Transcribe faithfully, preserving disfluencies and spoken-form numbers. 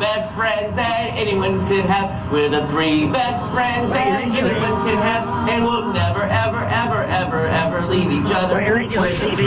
best friends that anyone could have. We're the three best friends that anyone can have. And we'll never, ever, ever, ever, ever leave each other.